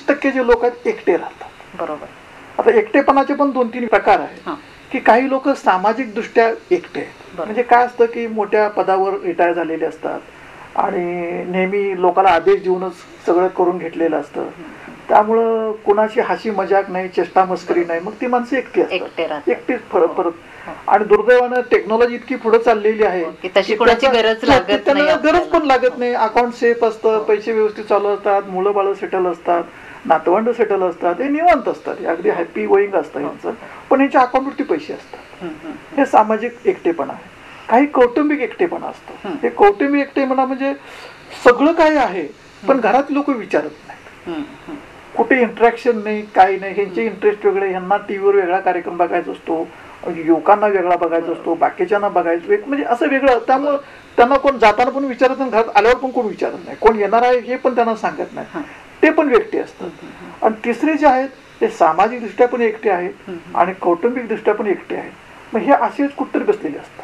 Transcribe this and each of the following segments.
25% जे लोक आहेत एकटे राहतात. बरोबर. आता एकटेपणाचे पण 2-3 प्रकार आहेत की काही लोक सामाजिक दृष्ट्या एकटे आहेत. म्हणजे काय असतं की मोठ्या पदावर रिटायर झालेले असतात आणि नेहमी लोकांना आदेश देऊनच सगळं करून घेतलेलं असतं. त्यामुळं कुणाची हसी मजाक नाही, चेष्टा मस्करी नाही, मग ती माणसं एकटी असतात, एकटीच परत. आणि दुर्दैवानं टेक्नॉलॉजी इतकी पुढे चाललेली आहे की तशी कोणाची गरज पण लागत नाही. अकाउंट सेफ असतं, पैसे व्यवस्थित चालू असतात, मुलं बाळ सेटल असतात, नातवंड सेटल असतात, हे निवांत असतात, अगदी हॅपी गोईंग असतं यांचं. पण यांच्या अकाउंटवरती पैसे असतात. हे सामाजिक एकटेपणा आहे. काही कौटुंबिक एकटेपणा असतो. हे कौटुंबिक एकटेपणा म्हणजे सगळं काय आहे पण घरात लोक विचारत नाहीत, कुठे इंटरॅक्शन नाही, काही नाही. ह्यांचे इंटरेस्ट वेगळे, ह्यांना टीव्हीवर वेगळा कार्यक्रम बघायचा असतो, युवकांना वेगळा बघायचा असतो, बाकीच्यांना बघायचं म्हणजे असं वेगळं. त्यामुळं त्यांना कोण जाताना पण विचारत नाही, घरात आल्यावर पण कोण विचारत नाही, कोण येणार आहे हे पण त्यांना सांगत नाही. ते पण व्यक्ती असतात. आणि तिसरे जे आहेत ते सामाजिक दृष्ट्या पण एकटे आहेत आणि कौटुंबिक दृष्ट्या पण एकटे आहेत. मग हे असेच कुठतरी बसलेले असतात.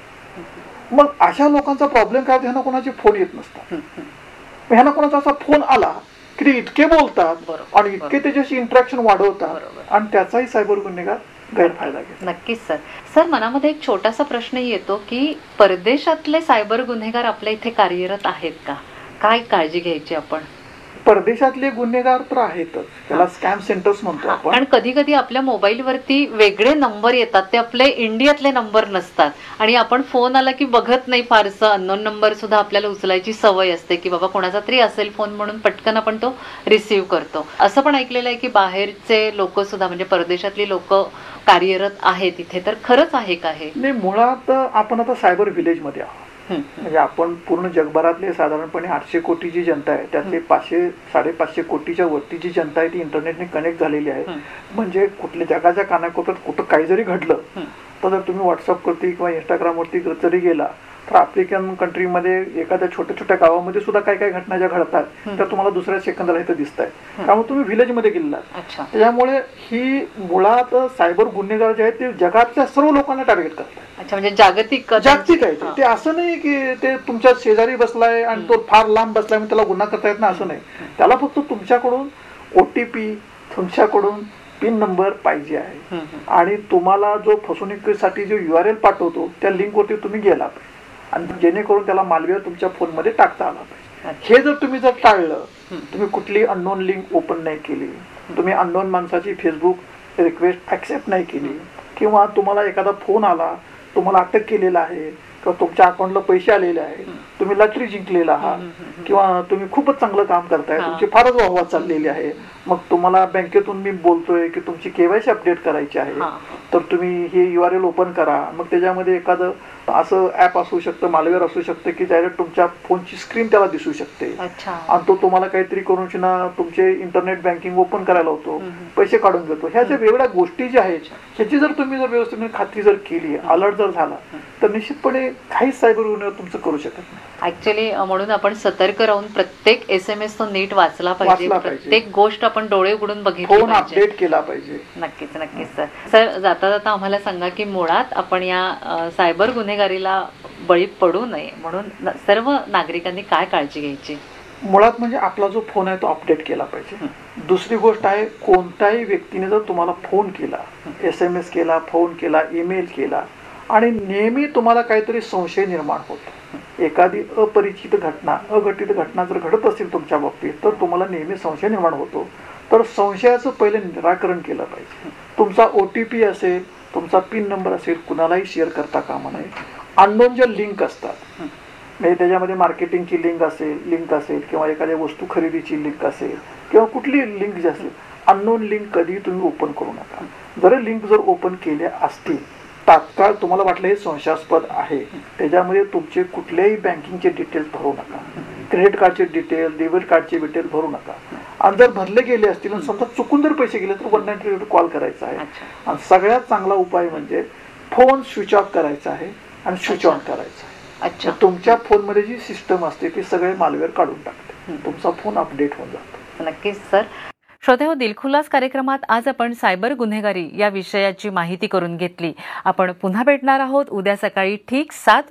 मग अशा लोकांचा प्रॉब्लेम काय, ह्यांना कोणाचे फोन येत नसतात. ह्यांना कोणाचा असा फोन आला की ते इतके बोलतात आणि इतके त्याच्याशी इंटरॅक्शन वाढवतात आणि त्याचाही सायबर गुन्हेगार गैरफायदा घेतात. नक्कीच सर. सर, मनामध्ये एक छोटासा प्रश्न येतो की परदेशातले सायबर गुन्हेगार आपल्या इथे कार्यरत आहेत का? काय काळजी घ्यायची आपण? परदेशातले गुन्हेगार तर आहेतच, त्याला स्कॅम सेंटर्स म्हणतो आपण. कारण कधी कधी आपल्या मोबाईलवरती वेगळे नंबर येतात, ते आपले इंडियातले नंबर नसतात आणि आपण फोन आला की बघत नाही फारसं, अननोन नंबर सुद्धा आपल्याला उचलायची सवय असते की बाबा कोणाचा तरी असेल फोन म्हणून पटकन आपण तो रिसीव्ह करतो. असं पण ऐकलेलं आहे की बाहेरचे लोक सुद्धा म्हणजे परदेशातली लोक कार्यरत आहेत इथे, तर खरंच आहे का हे? नाही, मुळात आपण आता सायबर व्हिलेज मध्ये आहोत. म्हणजे आपण पूर्ण जगभरातले साधारणपणे 800 कोटी जी जनता आहे त्यातले 500-550 कोटीच्या वरती जी जनता आहे ती इंटरनेटने कनेक्ट झालेली आहे. म्हणजे कुठल्या जगाच्या कानाकोपऱ्यात कुठं काही जरी घडलं तर जर तुम्ही व्हॉट्सअपवरती किंवा इंस्टाग्रामवरती जरी गेला तर आफ्रिकन कंट्रीमध्ये एखाद्या छोट्या छोट्या गावामध्ये सुद्धा काय काय घटना ज्या घडतात त्या तुम्हाला दुसऱ्या सेकंदाला इथं दिसत आहे. त्यामुळे तुम्ही व्हिलेजमध्ये गेलात. त्याच्यामुळे ही मुळात सायबर गुन्हेगार जे आहेत ते जगातल्या सर्व लोकांना टार्गेट करतात. अच्छा, म्हणजे जागतिक आहे ते. असं नाही की ते तुमच्या शेजारी बसलाय आणि तो फार लांब बसलाय म्हणजे त्याला गुन्हा करता येत नाही, असं नाही. त्याला फक्त तुमच्याकडून OTP, तुमच्याकडून पिन नंबर पाहिजे आहे आणि तुम्हाला जो फसवणुकीसाठी जो URL पाठवतो त्या लिंकवरती तुम्ही गेला पाहिजे आणि जेणेकरून त्याला मालवेअर तुमच्या फोनमध्ये टाकता आला पाहिजे. हे जर तुम्ही टाळलं, तुम्ही कुठली अननोन लिंक ओपन नाही केली, तुम्ही अननोन माणसाची फेसबुक रिक्वेस्ट ऍक्सेप्ट नाही केली किंवा तुम्हाला एखादा फोन आला, तुम्हाला अटक केलेला आहे किंवा तुमच्या अकाउंटला पैसे आलेले आहेत, तुम्ही लॉटरी जिंकलेला आहात किंवा तुम्ही खूपच चांगलं काम करताय, तुमची फारच वाहवा चाललेली आहे, मग तुम्हाला बँकेतून मी बोलतोय की तुमची KYC अपडेट करायची आहे, तर तुम्ही हे URL ओपन करा. मग त्याच्यामध्ये एखादं असं ऍप असू शकतं, मालवेअर असू शकतं की डायरेक्ट तुमच्या फोनची स्क्रीन त्याला दिसू शकते आणि तो तुम्हाला काहीतरी करून तुमचे इंटरनेट बँकिंग ओपन करायला होतो, पैसे काढून घेतो. ह्या ज्या वेगळ्या गोष्टी ज्या आहेत ह्याची जर तुम्ही व्यवस्थित खात्री जर केली, अलर्ट जर झाला तर निश्चितपणे काहीच सायबर गुन्हे तुमचं करू शकत नाही. ऍक्च्युअली म्हणून आपण सतर्क राहून प्रत्येक SMS तो नीट वाचला पाहिजे, प्रत्येक गोष्ट आपण डोळे उघडून बघितली पाहिजे, फोन अपडेट केला पाहिजे. नक्कीच नक्कीच सर. सर, जाता जाता आम्हाला सांगा की मुळात आपण या सायबर गुन्हेगारीला बळी पडू नये म्हणून सर्व नागरिकांनी काय काळजी घ्यायची? मुळात म्हणजे आपला जो फोन आहे तो अपडेट केला पाहिजे. दुसरी गोष्ट आहे, कोणत्याही व्यक्तीने जर तुम्हाला फोन केला, SMS केला, फोन केला, ईमेल केला आणि नेहमी तुम्हाला काहीतरी संशय निर्माण होतो, एखादी अपरिचित घटना, अघटित घटना जर घडत असेल तुमच्या बाबतीत तर तुम्हाला नेहमी संशय निर्माण होतो, तर संशयाचं पहिले निराकरण केलं पाहिजे. तुमचा OTP असेल, तुमचा पिन नंबर असेल, कुणालाही शेअर करता कामा नये. अननोन ज्या लिंक असतात, म्हणजे त्याच्यामध्ये मार्केटिंगची लिंक असेल किंवा एखाद्या वस्तू खरेदीची लिंक असेल किंवा कुठली लिंक जी असेल, अननोन लिंक कधी तुम्ही ओपन करू नका. जर लिंक जर ओपन केल्या असतील, तात्काळ तुम्हाला वाटलं हे संशयास्पद आहे, त्याच्यामध्ये तुमचे कुठल्याही बँकिंगचे डिटेल्स भरू नका, क्रेडिट कार्डचे डिटेल, डेबिट कार्डचे डिटेल भरू नका. आणि जर भरले गेले असतील आणि समजा चुकून जर पैसे गेले तर 198 कॉल करायचा आहे. आणि सगळ्यात चांगला उपाय म्हणजे फोन स्विच ऑफ करायचा आहे आणि स्विच ऑन करायचा आहे. तुमच्या फोनमध्ये जी सिस्टम असते ती सगळे मालवेअर काढून टाकते, तुमचा फोन अपडेट होऊन जातो. नक्कीच सर. श्रोतेहो, दिलखुलास कार्यक्रमात आज आपण सायबर गुन्हेगारी या विषयाची माहिती करून घेतली. आपण पुन्हा भेटणार आहोत उद्या सकाळी ठीक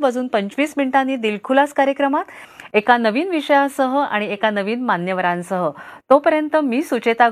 7:25 दिलखुलास कार्यक्रमात एका नवीन विषयासह आणि एका नवीन मान्यवरांसह. तोपर्यंत मी सुचेता